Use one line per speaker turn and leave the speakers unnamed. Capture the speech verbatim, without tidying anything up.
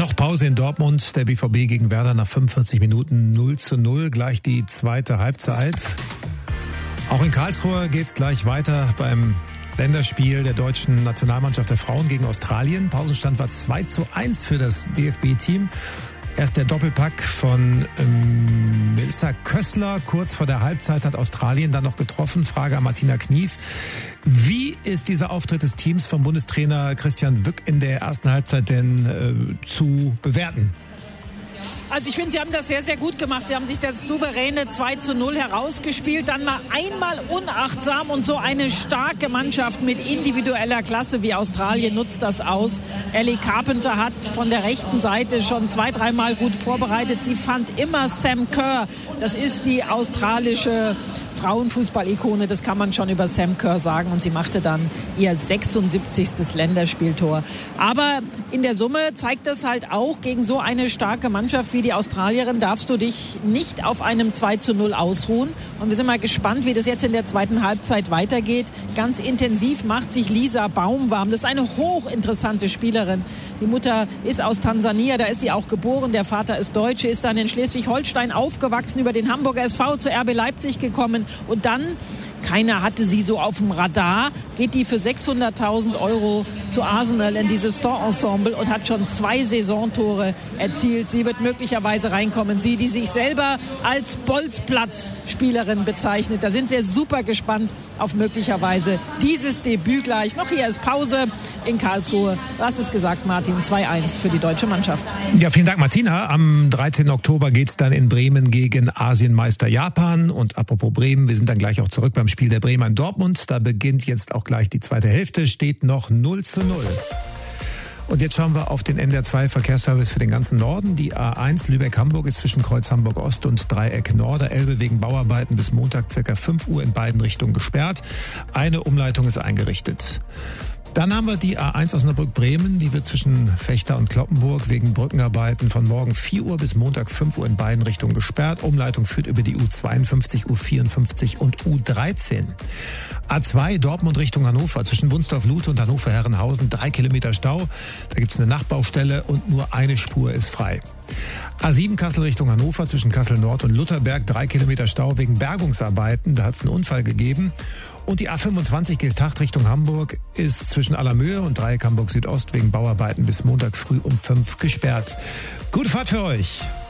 Noch Pause in Dortmund, der B V B gegen Werder nach fünfundvierzig Minuten null zu null, gleich die zweite Halbzeit. Auch in Karlsruhe geht's gleich weiter beim Länderspiel der deutschen Nationalmannschaft der Frauen gegen Australien. Pausenstand war zwei zu eins für das D F B-Team. Erst der Doppelpack von ähm, Melissa Kössler. Kurz vor der Halbzeit hat Australien dann noch getroffen. Frage an Martina Knief. Wie ist dieser Auftritt des Teams von Bundestrainer Christian Wück in der ersten Halbzeit denn äh, zu bewerten?
Also ich finde, sie haben das sehr, sehr gut gemacht. Sie haben sich das souveräne zwei zu null herausgespielt. Dann mal einmal unachtsam und so eine starke Mannschaft mit individueller Klasse wie Australien nutzt das aus. Ellie Carpenter hat von der rechten Seite schon zwei, dreimal gut vorbereitet. Sie fand immer Sam Kerr. Das ist die australische Frauenfußball-Ikone, das kann man schon über Sam Kerr sagen. Und sie machte dann ihr sechsundsiebzigstes Länderspieltor. Aber in der Summe zeigt das halt auch, gegen so eine starke Mannschaft wie die Australierin darfst du dich nicht auf einem zwei zu null ausruhen. Und wir sind mal gespannt, wie das jetzt in der zweiten Halbzeit weitergeht. Ganz intensiv macht sich Lisa Baum warm. Das ist eine hochinteressante Spielerin. Die Mutter ist aus Tansania, da ist sie auch geboren. Der Vater ist Deutsche, ist dann in Schleswig-Holstein aufgewachsen, über den Hamburger S V zu R B Leipzig gekommen. Und dann, keiner hatte sie so auf dem Radar, geht die für sechshunderttausend Euro zu Arsenal in dieses Store-Ensemble und hat schon zwei Saisontore erzielt. Sie wird möglicherweise reinkommen. Sie, die sich selber als Bolzplatz-Spielerin bezeichnet. Da sind wir super gespannt auf möglicherweise dieses Debüt gleich. Noch hier ist Pause in Karlsruhe. Du hast es gesagt, Martin, zwei eins für die deutsche Mannschaft.
Ja, vielen Dank, Martina. Am dreizehnten Oktober geht es dann in Bremen gegen Asienmeister Japan. Und apropos Bremen, wir sind dann gleich auch zurück beim Spiel der Bremer in Dortmund. Da beginnt jetzt auch gleich die zweite Hälfte, steht noch null zu null. Und jetzt schauen wir auf den N D R zwei Verkehrsservice für den ganzen Norden. Die A eins Lübeck-Hamburg ist zwischen Kreuz Hamburg-Ost und Dreieck Norderelbe wegen Bauarbeiten bis Montag ca. fünf Uhr in beiden Richtungen gesperrt. Eine Umleitung ist eingerichtet. Dann haben wir die A eins Osnabrück-Bremen, die wird zwischen Vechta und Cloppenburg wegen Brückenarbeiten von morgen vier Uhr bis Montag fünf Uhr in beiden Richtungen gesperrt. Umleitung führt über die U zweiundfünfzig, U vierundfünfzig und U dreizehn. A zwei Dortmund Richtung Hannover, zwischen Wunsdorf-Lute und Hannover-Herrenhausen, drei Kilometer Stau. Da gibt es eine Nachbaustelle und nur eine Spur ist frei. A sieben Kassel Richtung Hannover, zwischen Kassel Nord und Lutherberg, drei Kilometer Stau wegen Bergungsarbeiten. Da hat es einen Unfall gegeben. Und die A fünfundzwanzig Geesthacht Richtung Hamburg ist zwischen Allermöhe und Dreieck Hamburg Südost wegen Bauarbeiten bis Montag früh um fünf gesperrt. Gute Fahrt für euch!